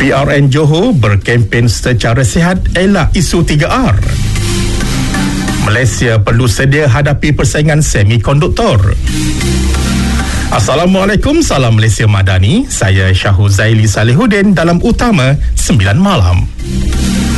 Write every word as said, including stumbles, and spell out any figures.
P R N Johor berkempen secara sihat elak isu tiga R. Malaysia perlu sedia hadapi persaingan semikonduktor. Assalamualaikum, salam Malaysia Madani. Saya Syahul Zaili Salihuddin dalam Utama sembilan Malam.